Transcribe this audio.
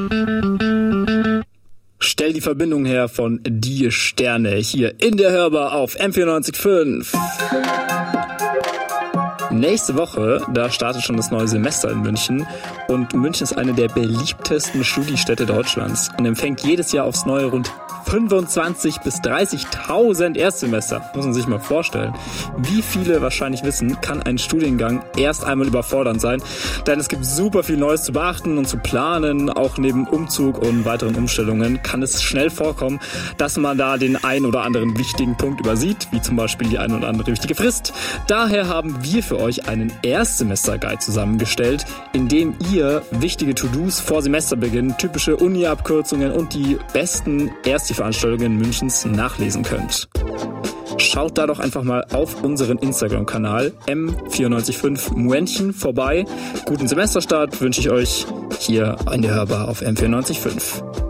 Stell die Verbindung her von Die Sterne hier in der Hörbar auf M94.5. Nächste Woche, da startet schon das neue Semester in München und München ist eine der beliebtesten Studiestädte Deutschlands und empfängt jedes Jahr aufs Neue rund 25.000 bis 30.000 Erstsemester. Muss man sich mal vorstellen. Wie viele wahrscheinlich wissen, kann ein Studiengang erst einmal überfordernd sein, denn es gibt super viel Neues zu beachten und zu planen. Auch neben Umzug und weiteren Umstellungen kann es schnell vorkommen, dass man da den ein oder anderen wichtigen Punkt übersieht, wie zum Beispiel die ein oder andere wichtige Frist. Daher haben wir für euch einen Erstsemester-Guide zusammengestellt, in dem ihr wichtige To-Dos vor Semesterbeginn, typische Uni-Abkürzungen und die besten Veranstaltungen Münchens nachlesen könnt. Schaut da doch einfach mal auf unseren Instagram-Kanal M945 Muentchen vorbei. Guten Semesterstart wünsche ich euch hier in der Hörbar auf M94.5.